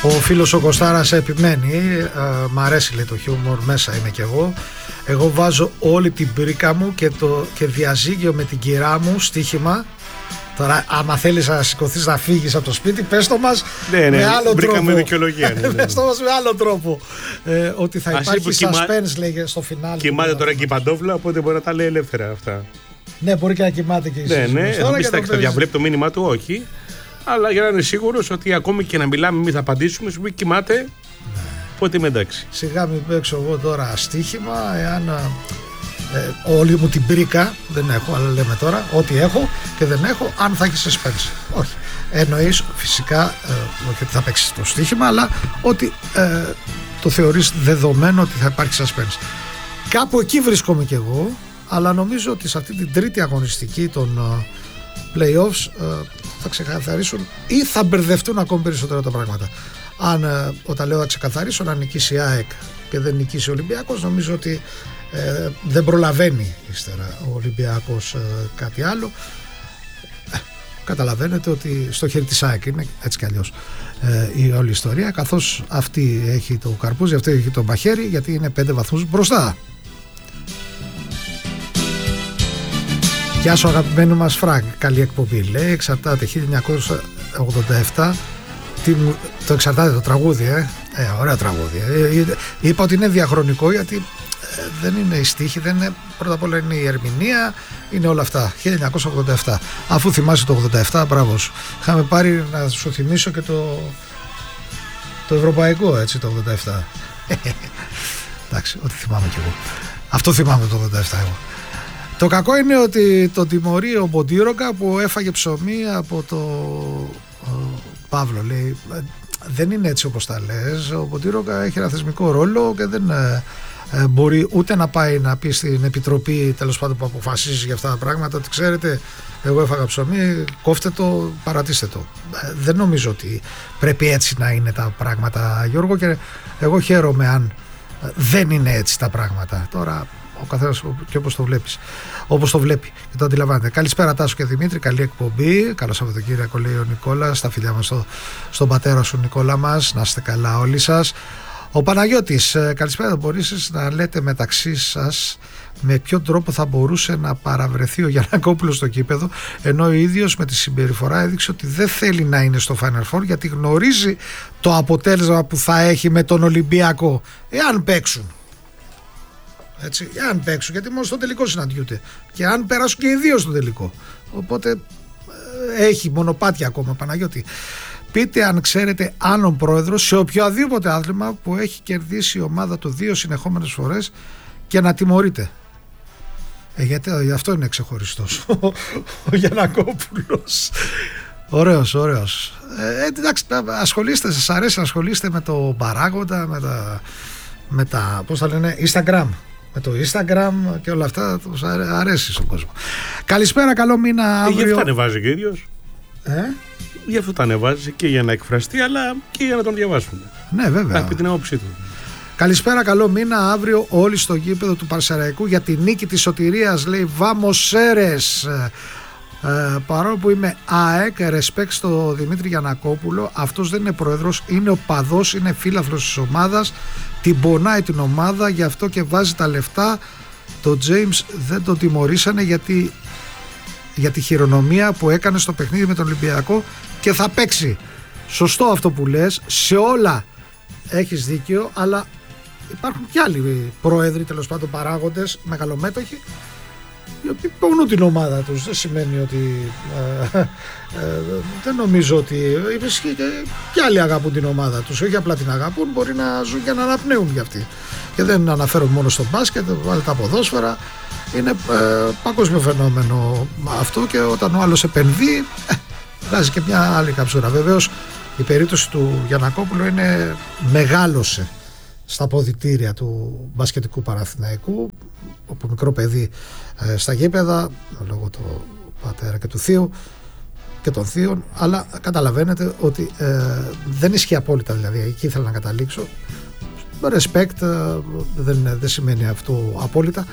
Ο φίλος ο Κωστάρας επιμένει, μ' αρέσει λέει το χιούμορ, μέσα είμαι κι εγώ. Εγώ βάζω όλη την πρίκα μου και διαζύγιο με την κυρά μου στοίχημα. Τώρα άμα θέλεις να σηκωθείς να φύγεις από το σπίτι, πες το μας με άλλο τρόπο. Δικαιολογία. Πες το μας με άλλο τρόπο. Ότι θα υπάρχει suspense λέγε στο φινάλι. Κοιμάται τώρα και η παντόφλα, οπότε μπορεί να τα λέει ελεύθερα αυτά. Ναι, μπορεί και να κοιμάται και η σύζυγος. Ναι, θα πεις θα διαβλέπει το μήνυμά του, όχι. Αλλά για να είναι σίγουρος ότι ακόμη και να μιλάμε, εμείς θα απαντήσουμε, σου πει κοιμάται. Ναι. Οπότε είμαι εντάξει. Σιγά μην παίξω εγώ τώρα στοίχημα, εάν όλη μου την πρίκα, δεν έχω, αλλά λέμε τώρα, ό,τι έχω και δεν έχω, αν θα έχει suspense. Όχι. Εννοείς φυσικά, όχι ότι θα παίξεις το στοίχημα, αλλά ότι το θεωρείς δεδομένο ότι θα υπάρχει suspense. Κάπου εκεί βρίσκομαι κι εγώ, αλλά νομίζω ότι σε αυτή την τρίτη αγωνιστική των playoffs θα ξεκαθαρίσουν ή θα μπερδευτούν ακόμη περισσότερο τα πράγματα. Αν, όταν λέω θα ξεκαθαρίσουν, αν νικήσει η ΑΕΚ και δεν νικήσει ο Ολυμπιακός, νομίζω ότι δεν προλαβαίνει ύστερα ο Ολυμπιακός κάτι άλλο. Καταλαβαίνετε ότι στο χέρι της ΑΕΚ είναι έτσι κι αλλιώς η όλη ιστορία, καθώς αυτή έχει το καρπούζι, αυτή έχει το μαχαίρι, γιατί είναι 5 βαθμούς μπροστά. Γεια σου αγαπημένο μας Φρανκ, καλή εκπομπή. Λέει εξαρτάται 1987. Το εξαρτάται το τραγούδι, ωραία τραγούδι. Είπα ότι είναι διαχρονικό γιατί δεν είναι η στίχη, δεν είναι, πρώτα απ' όλα είναι η ερμηνεία, είναι όλα αυτά. 1987. Αφού θυμάσαι το 87, μπράβο σου. Είχαμε πάρει να σου θυμίσω και το ευρωπαϊκό, έτσι, το 87. Εντάξει, ό,τι θυμάμαι κι εγώ. Αυτό θυμάμαι το 87 εγώ. Το κακό είναι ότι το τιμωρεί ο Μποντίρογκα που έφαγε ψωμί από το Παύλο. Λέει, δεν είναι έτσι όπως τα λες. Ο Μποντίρογκα έχει ένα θεσμικό ρόλο και δεν μπορεί ούτε να πάει να πει στην επιτροπή, τέλος πάντων, που αποφασίζει για αυτά τα πράγματα, ότι ξέρετε, εγώ έφαγα ψωμί, κόφτε το, παρατήστε το. Δεν νομίζω ότι πρέπει έτσι να είναι τα πράγματα, Γιώργο, και εγώ χαίρομαι αν δεν είναι έτσι τα πράγματα. Τώρα ο καθένας και όπως το βλέπεις, όπως το βλέπει και το αντιλαμβάνεται. Καλησπέρα Τάσο και Δημήτρη, καλή εκπομπή. Καλό Σαββατοκύριακο, λέει ο Νικόλας. Τα φιλιά μας στον πατέρα σου, Νικόλα μας. Να είστε καλά όλοι σας. Ο Παναγιώτης, καλησπέρα. Μπορείς να λέτε μεταξύ σας με ποιον τρόπο θα μπορούσε να παραβρεθεί ο Γιαννακόπουλος στο κήπεδο, ενώ ο ίδιος με τη συμπεριφορά έδειξε ότι δεν θέλει να είναι στο Final Four γιατί γνωρίζει το αποτέλεσμα που θα έχει με τον Ολυμπιακό εάν παίξουν. Έτσι, αν παίξουν, γιατί μόνο στο τελικό συναντιούνται και αν περάσουν και οι δύο στο τελικό, οπότε έχει μονοπάτια ακόμα. Παναγιώτη, πείτε αν ξέρετε άλλον πρόεδρο σε οποιοδήποτε άθλημα που έχει κερδίσει η ομάδα του 2 συνεχόμενες φορές και να τιμωρείται. Γιατί αυτό είναι ξεχωριστός ο Γιαννακόπουλος. Ωραίος. Εντάξει, ασχολείστε, σας αρέσει να ασχολείστε με το παράγοντα, με τα πώς θα λένε, Instagram. Με το Instagram και όλα αυτά τους αρέσει στον κόσμο. Καλησπέρα, καλό μήνα αύριο. Γι' αυτό ανεβάζει και ο ίδιος. Γι' αυτό τα ανεβάζει και για να εκφραστεί, αλλά και για να τον διαβάσουν. Ναι, βέβαια. Να πει την άποψή του. Καλησπέρα, καλό μήνα αύριο όλοι στο γήπεδο του Παρσεραϊκού για τη νίκη της σωτηρίας, λέει Βάμος Σέρες. Παρόλο που είμαι ΑΕΚ, respect στο Δημήτρη Γιαννακόπουλο, αυτός δεν είναι πρόεδρος, είναι οπαδός, είναι φίλαθλος της ομάδας, την πονάει την ομάδα, γι' αυτό και βάζει τα λεφτά. Το James δεν τον τιμωρήσανε για τη χειρονομία που έκανε στο παιχνίδι με τον Ολυμπιακό και θα παίξει. Σωστό αυτό που λες, σε όλα έχεις δίκιο, αλλά υπάρχουν και άλλοι πρόεδροι, τέλος πάντων παράγοντες, μεγαλομέτωχοι, οι οποίοι πονούν την ομάδα τους. Δεν σημαίνει ότι δεν νομίζω ότι και άλλοι αγαπούν την ομάδα τους, όχι απλά την αγαπούν, μπορεί να ζουν και να αναπνέουν για αυτή. Και δεν αναφέρω μόνο στο μπάσκετ, αλλά τα ποδόσφαιρα είναι παγκόσμιο φαινόμενο αυτό, και όταν ο άλλος επενδύει βγάζει και μια άλλη καψούρα. Βεβαίως η περίπτωση του Γιαννακόπουλου είναι μεγάλωσε στα αποδυτήρια του μπασκετικού Παναθηναϊκού, όπου μικρό παιδί στα γήπεδα, λόγω του πατέρα και του θείου και των θείων, αλλά καταλαβαίνετε ότι δεν ισχύει απόλυτα, δηλαδή εκεί ήθελα να καταλήξω. Respect δεν σημαίνει αυτό απόλυτα.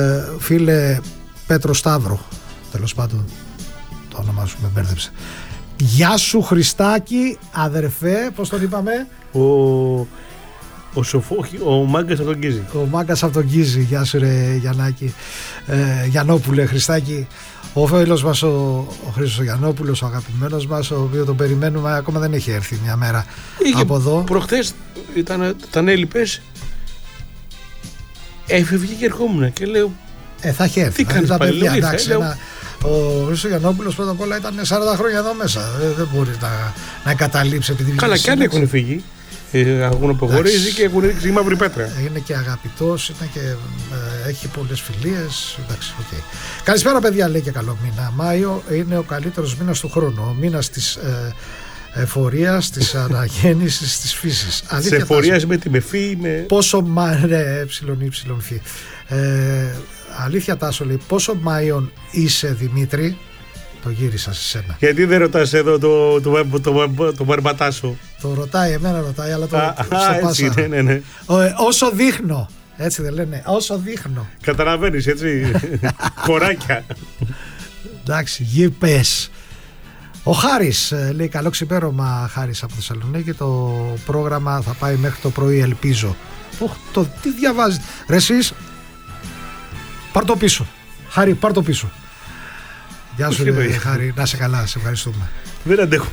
Φίλε Πέτρο Σταύρο, τέλος πάντων το όνομά σου με μπέρδεψε, Γεια σου Χριστάκη, αδερφέ, πώς τον είπαμε? Ο Μάγκας από τον Κίζη. Ο Μάγκας από τον Κίζη, γεια σου ρε Γιαννάκη. Γιαννόπουλε, Χριστάκη. Ο φίλος μας ο Χρήστος Γιαννόπουλος, ο αγαπημένος μας, ο οποίο τον περιμένουμε, ακόμα δεν έχει έρθει μια μέρα από εδώ. Προχθές ήταν έλειπες, έφευγε και ερχόμουν και λέω θα έχει έρθει. Τι κάνεις τα πάλι, παιδιά, λέω, εντάξει, ο Χρήστος Γιαννόπουλος πρώτα απ' όλα ήταν 40 χρόνια εδώ μέσα. Δεν μπορεί να εγκαταλείψει επειδή. Καλά, κι άλλοι έχουν φύγει. Έχουν αποχωρήσει και έχουν ρίξει μαύρη πέτρα. Είναι και αγαπητός, έχει πολλές φιλίες. Εντάξει, okay. Καλησπέρα παιδιά, λέει και καλό μήνα. Μάιο είναι ο καλύτερος μήνας του χρόνου. Ο μήνας της εφορίας, της αναγέννησης της φύσης. Της εφορίας με τη μεφή. Πόσο φύ. Αλήθεια Τάσο, λέει, πόσο Μάιον είσαι Δημήτρη? Το γύρισα σε σένα. Γιατί δεν ρωτάς εδώ το μπαρμπατά σου? Το ρωτάει, εμένα ρωτάει, αλλά το έτσι, ναι. Όσο δείχνω. Έτσι δεν λένε, όσο δείχνω. Καταλαβαίνεις, έτσι. Κοράκια. Εντάξει, γη πες. Ο Χάρης λέει καλό ξημέρωμα, Χάρης από Θεσσαλονίκη. Το πρόγραμμα θα πάει μέχρι το πρωί, ελπίζω. Τι διαβάζει ρε εσείς? Πάρ' το πίσω. Χάρη, πάρ' το πίσω. Γεια σου Χάρη, να σε καλά, σε ευχαριστούμε. Δεν αντέχω.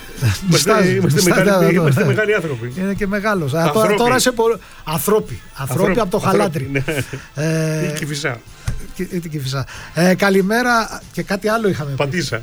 Είμαστε μεγάλοι άνθρωποι. Είναι και μεγάλος. Τώρα είσαι ανθρώποι από το Χαλάτρι. Ή Κηφισά. Καλημέρα και κάτι άλλο είχαμε πει. Πατήσα.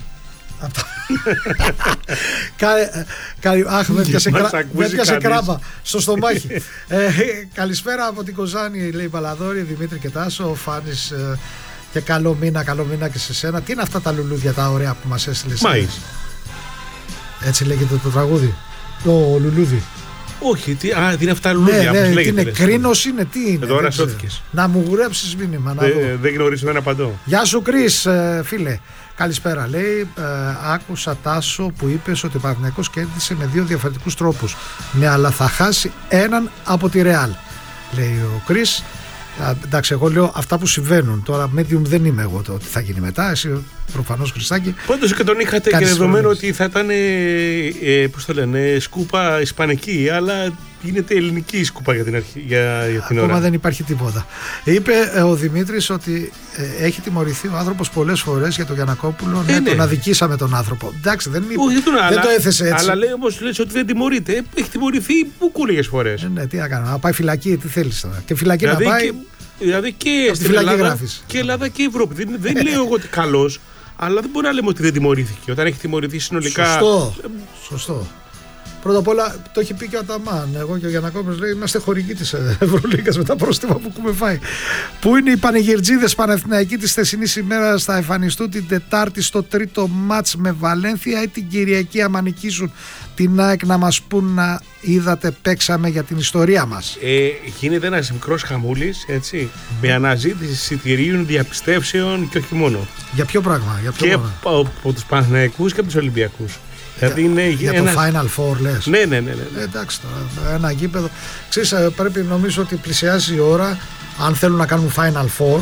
Αχ, με πιάσε κράμπα στο στομάχι. Καλησπέρα από την Κοζάνη, λέει Παλαδόρη, Δημήτρη και Τάσο, Φάνης. Και καλό μήνα και σε σένα. Τι είναι αυτά τα λουλούδια τα ωραία που μας έστειλες? Μάης. Έτσι λέγεται το τραγούδι. Το λουλούδι. Όχι, τι είναι αυτά λουλούδια? Ναι, τι είναι, κρίνος είναι, τι είναι? Τώρα σώθηκες. Να μου γουρέψεις μήνυμα. Δεν γνωρίζω ένα παντό. Γεια σου Κρίς, φίλε. Καλησπέρα, λέει. Άκουσα Τάσο που είπες ότι ο Παναθηναϊκός κέρδισε με 2 διαφορετικούς τρόπους. Ναι, αλλά θα χάσει έναν από τη Ρεάλ, λέει ο Κρίς. Εντάξει, εγώ λέω αυτά που συμβαίνουν. Τώρα, medium δεν είμαι εγώ το τι θα γίνει μετά. Εσύ προφανώς, Χριστάκη. Πάντως και τον είχατε και δεδομένο ότι θα ήταν πώς το λένε, σκούπα ισπανική, αλλά γίνεται ελληνική σκούπα για την αρχή. Για την Ακόμα ώρα. δεν υπάρχει τίποτα. Είπε ο Δημήτρης ότι έχει τιμωρηθεί ο άνθρωπος πολλές φορές για τον Γιαννακόπουλο. Ναι, τον αδικήσαμε τον άνθρωπο. Εντάξει, δεν το έθεσε έτσι. Αλλά λέει όμως ότι δεν τιμωρείται. Έχει τιμωρηθεί μπουκούλιγες φορές. Ναι, τι να κάνω. Να πάει φυλακή, τι θέλεις τώρα? Και φυλακή δηλαδή να πάει. Δηλαδή και στην Ελλάδα και Ελλάδα και Ευρώπη. Δεν λέω εγώ ότι καλός, αλλά δεν μπορεί να λέμε ότι δεν τιμωρήθηκε. Όταν έχει τιμωρηθεί συνολικά. Σωστό. Πρώτα απ' όλα το έχει πει και ο Αταμάν. Εγώ και ο Γιαννακόπουλος λέει είμαστε χορηγοί της Ευρωλίγκας με τα πρόστιμα που έχουμε φάει. Πού είναι οι πανηγυρτζίδες Παναθηναϊκοί της θεσινής ημέρας? Θα εμφανιστούν την Τετάρτη στο τρίτο μάτς με Βαλένθια ή την Κυριακή άμα νικήσουν την ΑΕΚ να μας πούν να είδατε παίξαμε για την ιστορία μας? Γίνεται ένας μικρός χαμούλης, έτσι, με αναζήτηση εισιτηρίων, διαπιστεύσεων και όχι μόνο. Για ποιο πράγμα? Από τους Παναθηναϊκούς και από τους Ολυμπιακούς. Για το Final Four λες? Ναι. Εντάξει τώρα, ένα γήπεδο. Ξέρεις, πρέπει, νομίζω ότι πλησιάζει η ώρα, αν θέλουν να κάνουν Final Four.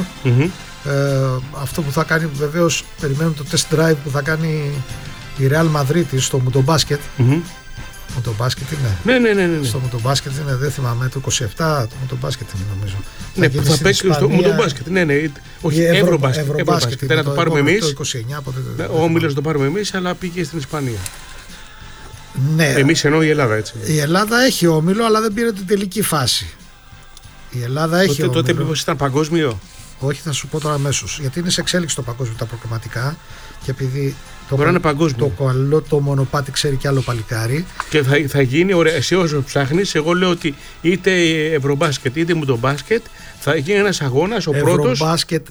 Αυτό που θα κάνει, βεβαίως περιμένουν το test drive που θα κάνει η Real Madrid στο μουτομπάσκετ. Μουτομπάσκετ είναι. Ναι. Στο μουτομπάσκετ είναι, δεν θυμάμαι, το 27 το μουτομπάσκετ είναι νομίζω. Ναι, που θα παίξει στο μουτομπάσκετ. Ναι. Όχι, Ευρωμπάσκετ. Ήταν να το πάρουμε εμείς. Ο Όμιλος να το πάρουμε εμείς, αλλά πήγε στην Ισπανία. Ναι. Εμείς εννοώ η Ελλάδα, έτσι. Η Ελλάδα έχει όμιλο, αλλά δεν πήρε την τελική φάση. Η Ελλάδα έχει όμιλο. Τότε μήπως ήταν παγκόσμιο? Όχι, θα σου πω τώρα αμέσως. Γιατί είναι σε εξέλιξη το παγκόσμιο τα προκριματικά. Και επειδή το μονοπάτι ξέρει κι άλλο παλικάρι. Και θα γίνει, ωραία, εσύ όσο ψάχνεις, εγώ λέω ότι είτε Ευρωμπάσκετ είτε Μουτομπάσκετ θα γίνει ένας αγώνας, ο πρώτος. Ευρωμπάσκετ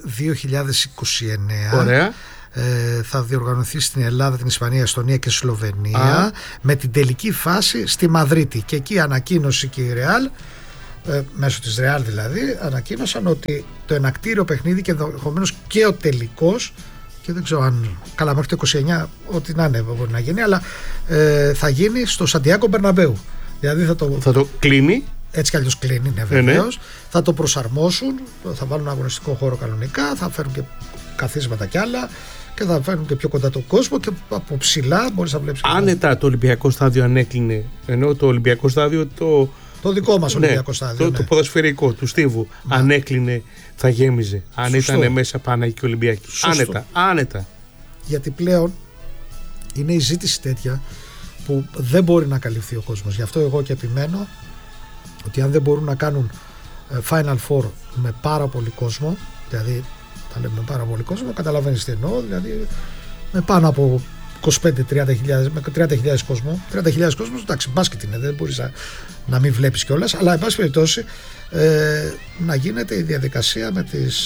2029. Ωραία. Θα διοργανωθεί στην Ελλάδα, την Ισπανία, Εστονία και Σλοβενία. Με την τελική φάση στη Μαδρίτη. Και εκεί ανακοίνωσε και η Ρεάλ, μέσω της Ρεάλ δηλαδή, ανακοίνωσαν ότι το ενακτήριο παιχνίδι και ενδεχομένως και ο τελικός, και δεν ξέρω αν καλά μέχρι το 29 ό,τι να είναι μπορεί να γίνει, αλλά θα γίνει στο Σαντιάγκο Μπερναμπέου. Δηλαδή θα το κλείνει. Έτσι κι αλλιώς κλείνει, ναι, βεβαίως. Θα το προσαρμόσουν, θα βάλουν αγωνιστικό χώρο κανονικά, θα φέρουν και καθίσματα κι άλλα και θα φέρνουν και πιο κοντά τον κόσμο και από ψηλά μπορείς να βλέπεις. Άνετα το Ολυμπιακό στάδιο ανέκλεινε, ενώ το Ολυμπιακό στάδιο το δικό μας Ολυμπιακό στάδιο. Το ποδοσφαιρικό του Στίβου ανέκλεινε, θα γέμιζε. Αν ήταν μέσα Παναγική και Ολυμπιακή. Άνετα. Γιατί πλέον είναι η ζήτηση τέτοια που δεν μπορεί να καλυφθεί ο κόσμος. Γι' αυτό εγώ και επιμένω ότι αν δεν μπορούν να κάνουν Final Four με πάρα πολύ κόσμο, δηλαδή τα λέμε με πάρα πολύ κόσμο, καταλαβαίνεις τι εννοώ, δηλαδή με πάνω από 25-30 χιλιάδες κόσμο. 30 χιλιάδες κόσμος, εντάξει, μπάσκετ είναι, δεν μπορείς να μην βλέπεις κιόλας, αλλά εν πάση περιπτώσει να γίνεται η διαδικασία με τις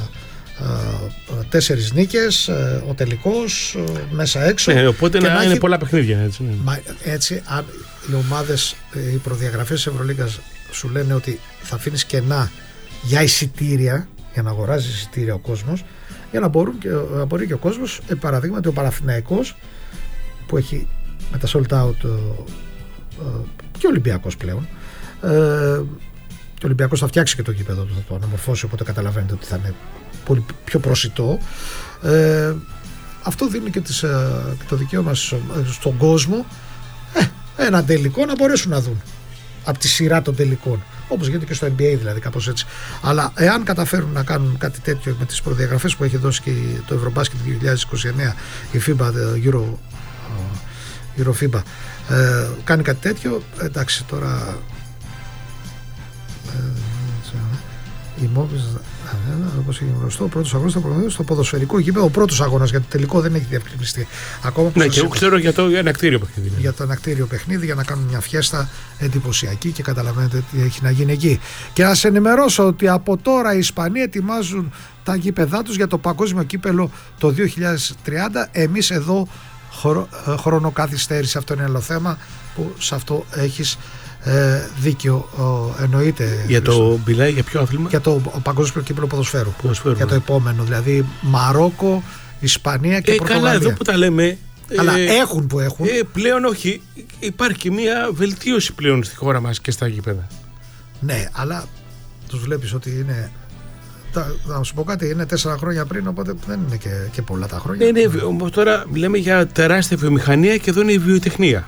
4 νίκες, ο τελικός, μέσα έξω. Οπότε να είναι πολλά παιχνίδια. Έτσι, ναι. Έτσι, αν οι ομάδες, οι προδιαγραφές της Ευρωλίγκας σου λένε ότι θα αφήνεις κενά για εισιτήρια, για να αγοράζει εισιτήρια ο κόσμος, για να μπορεί και ο κόσμος, παραδείγματι ο Παναθηναϊκός που έχει με τα sold out και ο Ολυμπιακός πλέον, και ο Ολυμπιακός θα φτιάξει και το γήπεδο του, θα το αναμορφώσει, οπότε καταλαβαίνετε ότι θα είναι πολύ πιο προσιτό. Αυτό δίνει και το δικαίωμα στον κόσμο ένα τελικό να μπορέσουν να δουν από τη σειρά των τελικών, όπως γίνεται και στο NBA δηλαδή, κάπως έτσι. Αλλά εάν καταφέρουν να κάνουν κάτι τέτοιο με τις προδιαγραφές που έχει δώσει και το Ευρωμπάσκετ 2029, η FIBA, Eurofibα, κάνει κάτι τέτοιο, εντάξει τώρα οι μόβες, όπως έχει γνωστό, ο πρώτος αγώνας θα προγραμματιστεί στο ποδοσφαιρικό γήπεδο. Ο πρώτος αγώνας, γιατί το τελικό δεν έχει διευκρινιστεί ακόμα. Ναι, και εγώ ξέρω για το ανακτήριο παιχνίδι. Για το ανακτήριο παιχνίδι, για να κάνουν μια φιέστα εντυπωσιακή και καταλαβαίνετε τι έχει να γίνει εκεί. Και να σε ενημερώσω ότι από τώρα οι Ισπανοί ετοιμάζουν τα γήπεδά τους για το παγκόσμιο κύπελο το 2030. Εμείς εδώ χρονοκαθυστέρηση, αυτό είναι άλλο θέμα που σε αυτό έχεις δίκιο, εννοείται. Μιλάει για ποιο άθλημα? Για το παγκόσμιο κύπελλο ποδοσφαίρου. Για το επόμενο, δηλαδή Μαρόκο, Ισπανία και Πορτογαλία. Καλά, εδώ που τα λέμε. Αλλά έχουν που έχουν. Πλέον όχι. Υπάρχει και μια βελτίωση πλέον στη χώρα μας και στα γήπεδα. Ναι, αλλά τους βλέπεις ότι είναι. Να σου πω κάτι, είναι 4 χρόνια πριν, οπότε δεν είναι και πολλά τα χρόνια. Ναι, τώρα μιλάμε για τεράστια βιομηχανία και εδώ είναι η βιοτεχνία.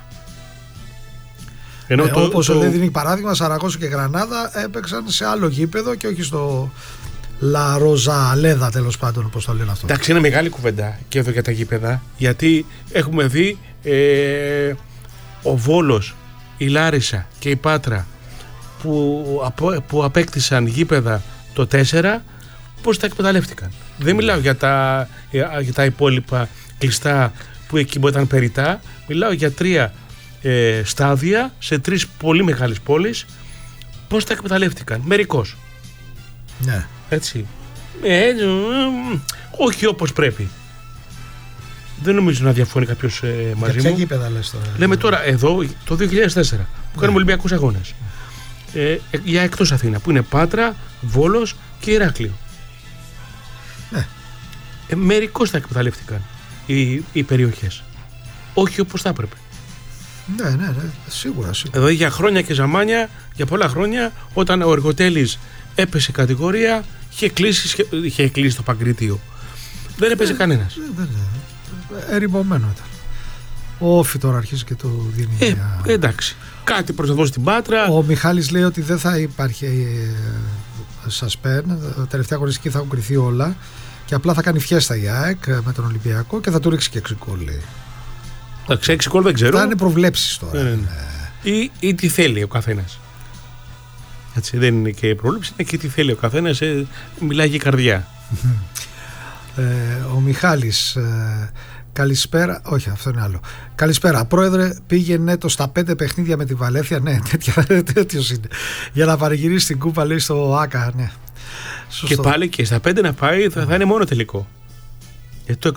Όπως δεν δίνει παράδειγμα, Σαραγώσα και Γρανάδα έπαιξαν σε άλλο γήπεδο και όχι στο Λα Ροζαλέδα, τέλος πάντων, όπως το λένε αυτό. Εντάξει, είναι μεγάλη κουβέντα και εδώ για τα γήπεδα, γιατί έχουμε δει ο Βόλος, η Λάρισα και η Πάτρα που απέκτησαν γήπεδα το 4, πώς τα εκμεταλλεύτηκαν. Δεν μιλάω για τα υπόλοιπα κλειστά που εκεί που ήταν περιτά, μιλάω για 3 στάδια σε 3 πολύ μεγάλες πόλεις. Πώς τα εκμεταλλεύτηκαν? Μερικώς. Ναι. Έτσι. Όχι όπως πρέπει. Δεν νομίζω να διαφωνεί κάποιος μαζί μου. Για ποια γήπεδα λες τώρα? Λέμε τώρα εδώ το 2004 που κάνουμε Ολυμπιακούς αγώνες, για εκτός Αθήνα, που είναι Πάτρα, Βόλος και Ηράκλειο. Ναι. Μερικώς τα εκμεταλλεύτηκαν οι περιοχές. Όχι όπως θα έπρεπε. Ναι, σίγουρα. Δηλαδή για χρόνια και ζαμάνια, για πολλά χρόνια, όταν ο Εργοτέλης έπεσε κατηγορία, είχε κλείσει το Παγκρίτιο. Δεν έπαιζε κανένας. Ερημωμένο ήταν. Ο Όφη τώρα αρχίζει και το δίνει. Εντάξει. Κάτι προς να δώσει την Πάτρα. Ο Μιχάλης λέει ότι δεν θα υπάρχει σασπέν. Τελευταία αγωνιστική θα έχουν κρυθεί όλα και απλά θα κάνει φιέστα η ΑΕΚ με τον Ολυμπιακό και θα του ρίξει και 6 γκολ. Εντάξει, 6 γκολ δεν ξέρω. Θα είναι προβλέψεις τώρα. Ναι. Ή τι θέλει ο καθένας. Έτσι, δεν είναι και πρόβλεψη, είναι και τι θέλει ο καθένας. Μιλάει για καρδιά. Ο Μιχάλης, καλησπέρα. Όχι, αυτό είναι άλλο. Καλησπέρα. Πρόεδρε, πήγαινε το στα 5 παιχνίδια με τη Βαλένθια. Ναι, τέτοιος είναι. Για να παρηγυρίσει την κούπα, λέει, στο ΆΚΑ. Ναι. Και πάλι και στα 5 να πάει θα είναι μόνο τελικό. Γιατί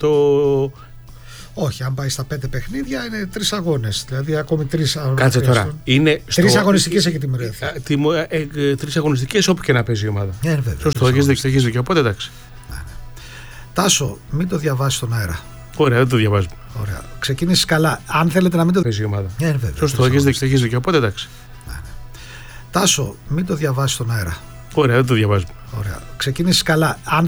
όχι, αν πάει στα 5 παιχνίδια είναι 3 αγώνες. Δηλαδή ακόμη 3 αγώνες. Κάτσε τώρα. 3 αγωνιστικές έχει τη Μερέθια. 3 αγωνιστικές όπου και να παίζει η ομάδα. Σωστό, έχεις δίκιο. Οπότε εντάξει. Τάσο, μην το διαβάσεις στον αέρα. Ωραία, δεν το διαβάζουμε. Ωραία. Ξεκίνησες καλά. Αν θέλετε να μην το παίζει η ομάδα. Σωστό, έχεις δίκιο. Οπότε εντάξει. Τάσο, μην το διαβάσεις στον αέρα. Ωραία, δεν το διαβάζουμε. Ωραία. Ξεκίνησες καλά. Αν